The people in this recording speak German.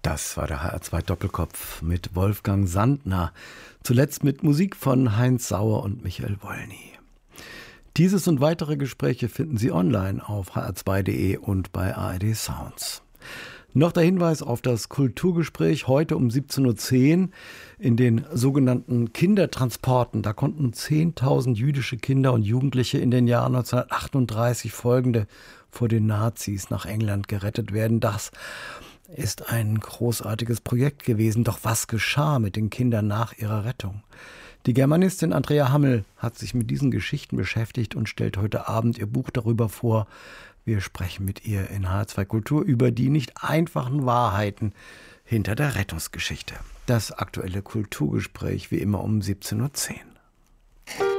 Das war der HR2 Doppelkopf mit Wolfgang Sandner. Zuletzt mit Musik von Heinz Sauer und Michael Wolny. Dieses und weitere Gespräche finden Sie online auf hr2.de und bei ARD Sounds. Noch der Hinweis auf das Kulturgespräch heute um 17.10 Uhr in den sogenannten Kindertransporten. Da konnten 10.000 jüdische Kinder und Jugendliche in den Jahren 1938 folgende vor den Nazis nach England gerettet werden. Das ist ein großartiges Projekt gewesen. Doch was geschah mit den Kindern nach ihrer Rettung? Die Germanistin Andrea Hammel hat sich mit diesen Geschichten beschäftigt und stellt heute Abend ihr Buch darüber vor. Wir sprechen mit ihr in HR2 Kultur über die nicht einfachen Wahrheiten hinter der Rettungsgeschichte. Das aktuelle Kulturgespräch wie immer um 17.10 Uhr.